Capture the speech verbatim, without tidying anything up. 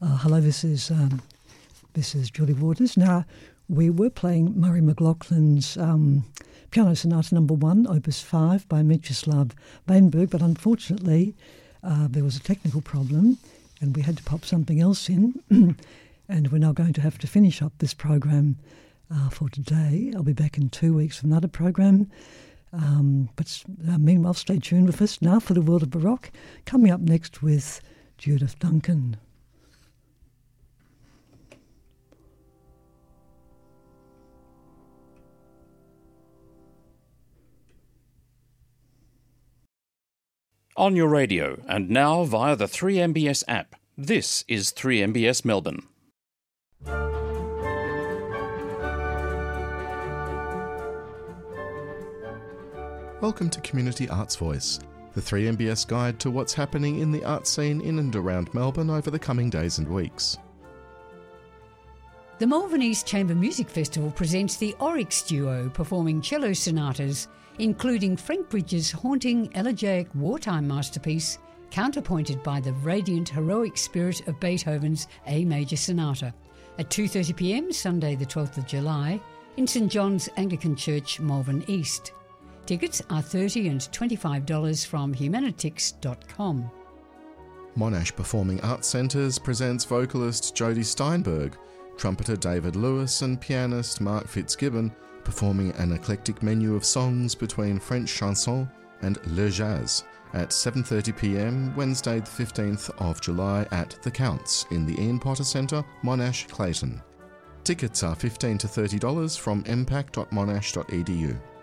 Uh, hello, this is um, this is Julie Waters. Now, we were playing Murray McLaughlin's um, Piano Sonata Number One, Opus Five by Mieczysław Weinberg, but unfortunately, uh, there was a technical problem, and we had to pop something else in, and we're now going to have to finish up this program uh, for today. I'll be back in two weeks with another program. Um, but uh, meanwhile, stay tuned with us now for the World of Baroque. Coming up next with Judith Duncan. On your radio and now via the three M B S app. This is three M B S Melbourne. Welcome to Community Arts Voice, the three M B S guide to what's happening in the art scene in and around Melbourne over the coming days and weeks. The Malvern East Chamber Music Festival presents the Oryx Duo performing cello sonatas, including Frank Bridges' haunting elegiac wartime masterpiece, counterpointed by the radiant heroic spirit of Beethoven's A Major Sonata, at two thirty p m Sunday the twelfth of July in St John's Anglican Church, Malvern East. Tickets are thirty dollars and twenty-five dollars from humanitix dot com. Monash Performing Arts Centres presents vocalist Jodie Steinberg, trumpeter David Lewis and pianist Mark Fitzgibbon performing an eclectic menu of songs between French chanson and le jazz at seven thirty p m Wednesday the fifteenth of July at The Counts in the Ian Potter Centre, Monash, Clayton. Tickets are fifteen to thirty dollars from m pac dot monash dot e d u.